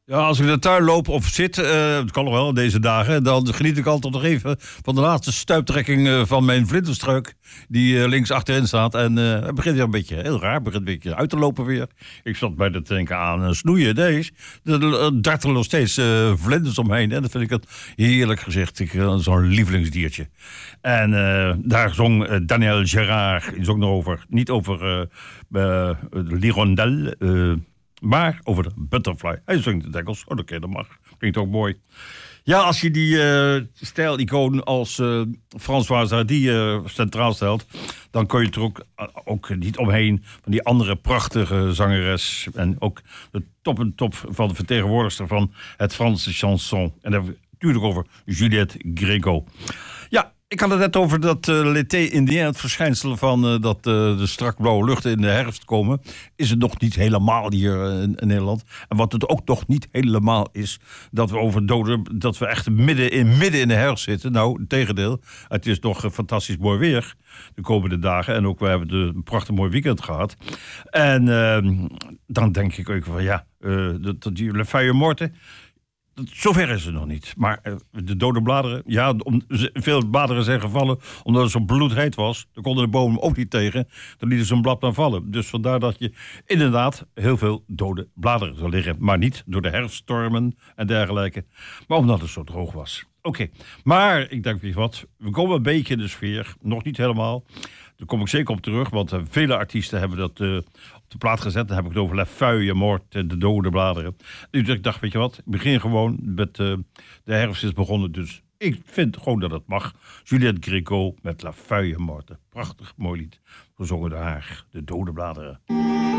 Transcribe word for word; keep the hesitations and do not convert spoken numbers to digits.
Ja, als ik in de tuin loop of zit, uh, dat kan nog wel deze dagen, dan geniet ik altijd nog even van de laatste stuiptrekking uh, van mijn vlinderstruik, die uh, links achterin staat. En uh, het begint weer een beetje heel raar, begint een beetje uit te lopen weer. Ik zat bij het denken aan uh, snoeien, deze. Er dartelen nog steeds uh, vlinders omheen en dat vind ik een heerlijk gezicht. Ik, uh, zo'n lievelingsdiertje. En uh, daar zong uh, Daniel Gérard, die zong erover, niet over uh, uh, l'hirondelle, uh, maar over de butterfly. Hij zingt het Engels. Oh, oké, dat mag. Klinkt ook mooi. Ja, als je die uh, stijlicoon als uh, Françoise Hardy uh, centraal stelt, dan kun je er ook, uh, ook niet omheen van die andere prachtige zangeres. En ook de top en top van de vertegenwoordigster van het Franse chanson. En daar hebben we het natuurlijk over Juliette Gréco. Ja, ik had het net over dat uh, l'été indien, het verschijnsel van uh, dat uh, de strak blauwe luchten in de herfst komen, is het nog niet helemaal hier uh, in, in Nederland. En wat het ook nog niet helemaal is, dat we over doden, dat we echt midden in, midden in de herfst zitten. Nou, het tegendeel. Het is nog uh, fantastisch mooi weer de komende dagen. En ook we hebben de, een prachtig mooi weekend gehad. En uh, dan denk ik ook van ja, uh, dat, dat die Le Feuille Morte, zover is het nog niet. Maar uh, de dode bladeren, ja, om, veel bladeren zijn gevallen omdat het zo bloedheet was. Dan konden de bomen ook niet tegen. Dan lieten ze een blad dan vallen. Dus vandaar dat je inderdaad heel veel dode bladeren zal liggen. Maar niet door de herfststormen en dergelijke. Maar omdat het zo droog was. Oké, okay. Maar ik denk, weet je wat, we komen een beetje in de sfeer. Nog niet helemaal. Daar kom ik zeker op terug, want uh, vele artiesten hebben dat uh, op de plaat gezet. Dan heb ik het over La Feuille Morte, de dode bladeren. Dus ik dacht, weet je wat, ik begin gewoon met uh, de herfst is begonnen. Dus ik vind gewoon dat het mag. Juliette Gréco met La Feuille Morte. Prachtig mooi lied, gezongen door haar, de dode bladeren.